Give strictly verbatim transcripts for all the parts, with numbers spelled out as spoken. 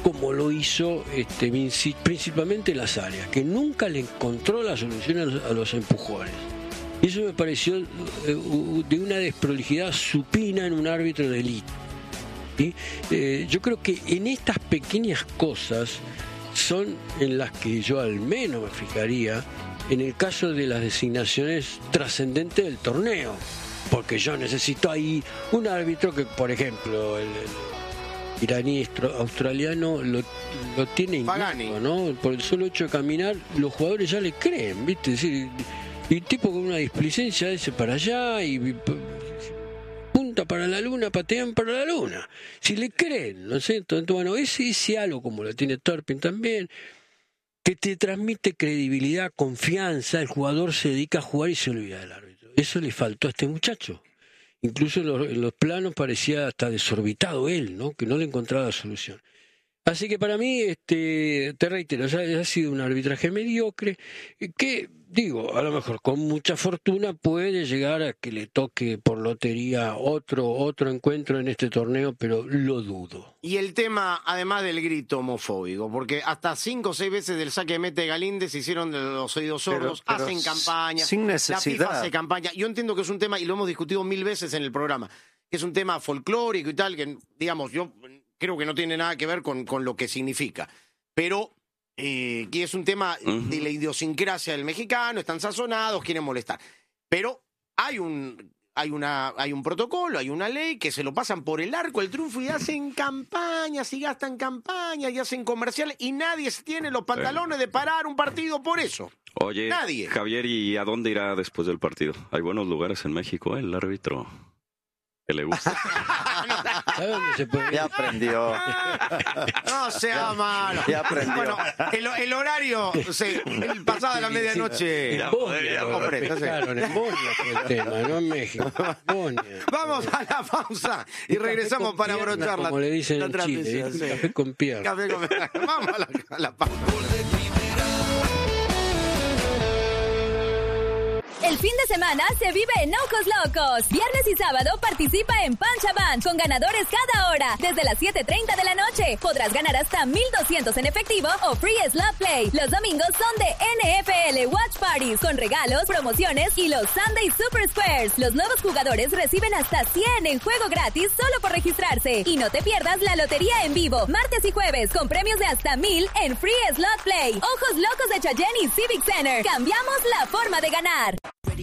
como lo hizo este, Vinci, principalmente en las áreas, que nunca le encontró la solución a los, a los empujones. Y eso me pareció eh, de una desprolijidad supina en un árbitro de élite. ¿Sí? Eh, yo creo que en estas pequeñas cosas son en las que yo al menos me fijaría en el caso de las designaciones trascendentes del torneo, porque yo necesito ahí un árbitro que, por ejemplo, el, el iraní australiano lo, lo tiene inquieto, ¿no? Por el solo hecho de caminar, los jugadores ya le creen, ¿viste? Es decir, y el tipo con una displicencia ese para allá y punta para la luna, patean para la luna. Si le creen, ¿no sé? Entonces, bueno, ese, ese algo como lo tiene Turpin también, que te transmite credibilidad, confianza, el jugador se dedica a jugar y se olvida del árbitro. Eso le faltó a este muchacho. Incluso en los, en los planos parecía hasta desorbitado él, ¿no? Que no le encontraba la solución. Así que para mí, este, te reitero, ha, ha sido un arbitraje mediocre, que, digo, a lo mejor con mucha fortuna puede llegar a que le toque por lotería otro, otro encuentro en este torneo, pero lo dudo. Y el tema, además del grito homofóbico, porque hasta cinco o seis veces del saque de meta de Galíndez se hicieron de los oídos sordos, pero, pero hacen campaña, sin necesidad. La FIFA hace campaña. Yo entiendo que es un tema, y lo hemos discutido mil veces en el programa, que es un tema folclórico y tal, que, digamos, yo creo que no tiene nada que ver con, con lo que significa. Pero, eh, que es un tema uh-huh. de la idiosincrasia del mexicano, están sazonados, quieren molestar. Pero hay un, hay, una, hay un protocolo, hay una ley que se lo pasan por el arco el triunfo y hacen campañas y gastan campañas y hacen comerciales y nadie tiene los pantalones de parar un partido por eso. Oye, nadie. Javier, ¿y a dónde irá después del partido? Hay buenos lugares en México, ¿eh? El árbitro que le gusta. ¿A dónde se puede ir? Ya aprendió. No sea malo. Ya aprendió. Bueno, el, el horario, sí, el pasado de la medianoche. En Bosnia, lo pescaron, en Bosnia fue el tema, no en México. Bosnia. Vamos a la pausa y regresamos para abrochar la, como le dicen la en transmisión. Chile, Sí. café con pierna. Café con pierna. Vamos a la, a la pausa. El fin de semana se vive en Ojos Locos. Viernes y sábado participa en Pancha Band con ganadores cada hora. Desde las siete treinta de la noche podrás ganar hasta mil doscientos en efectivo o free slot play. Los domingos son de N F L Watch Parties con regalos, promociones y los Sunday Super Squares. Los nuevos jugadores reciben hasta cien en juego gratis solo por registrarse. Y no te pierdas la lotería en vivo, martes y jueves con premios de hasta mil en free slot play. Ojos Locos de Cheyenne y Civic Center. Cambiamos la forma de ganar.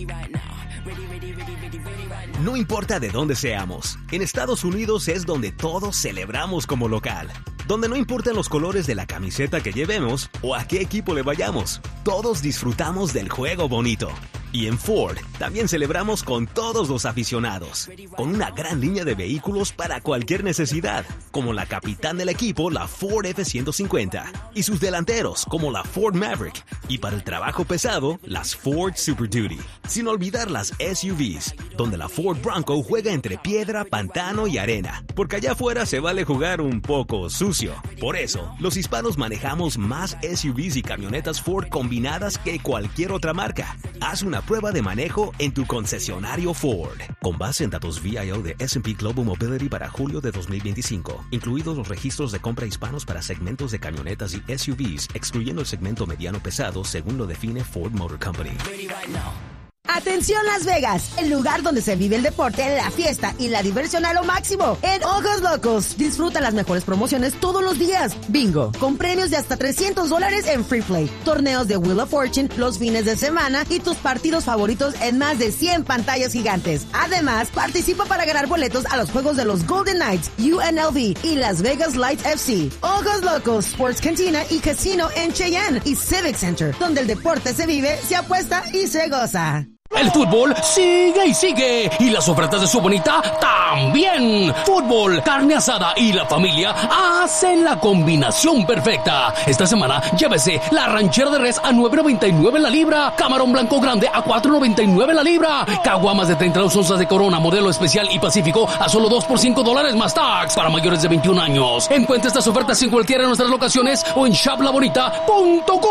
No importa de dónde seamos, en Estados Unidos es donde todos celebramos como local. Donde no importan los colores de la camiseta que llevemos o a qué equipo le vayamos, todos disfrutamos del juego bonito. Y en Ford también celebramos con todos los aficionados, con una gran línea de vehículos para cualquier necesidad, como la capitán del equipo, la Ford F ciento cincuenta, y sus delanteros, como la Ford Maverick, y para el trabajo pesado, las Ford Super Duty. Sin olvidar las S U Vs, donde la Ford Bronco juega entre piedra, pantano y arena, porque allá afuera se vale jugar un poco sucio. Por eso, los hispanos manejamos más S U Vs y camionetas Ford combinadas que cualquier otra marca. Haz una prueba de manejo en tu concesionario Ford. Con base en datos V I O de S and P Global Mobility para julio de dos mil veinticinco, incluidos los registros de compra hispanos para segmentos de camionetas y S U Vs, excluyendo el segmento mediano pesado según lo define Ford Motor Company. Atención Las Vegas, el lugar donde se vive el deporte, la fiesta y la diversión a lo máximo. En Ojos Locos, disfruta las mejores promociones todos los días. Bingo, con premios de hasta trescientos dólares en Free Play, torneos de Wheel of Fortune los fines de semana y tus partidos favoritos en más de cien pantallas gigantes. Además, participa para ganar boletos a los juegos de los Golden Knights, U N L V y Las Vegas Lights F C. Ojos Locos, Sports Cantina y Casino en Cheyenne y Civic Center, donde el deporte se vive, se apuesta y se goza. El fútbol sigue y sigue, y las ofertas de su bonita también. Fútbol, carne asada y la familia hacen la combinación perfecta. Esta semana llévese la ranchera de res a nueve noventa y nueve la libra, camarón blanco grande a cuatro noventa y nueve la libra, caguamas de treinta y dos onzas de Corona modelo especial y Pacífico a solo dos por cinco dólares más tax para mayores de veintiún años. Encuentre estas ofertas en cualquiera de nuestras locaciones o en shop la bonita punto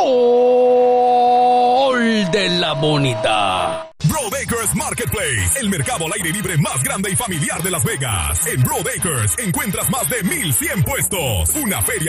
com. De la bonita. Brodakers Marketplace, el mercado al aire libre más grande y familiar de Las Vegas. En Brodakers encuentras más de mil cien puestos, una feria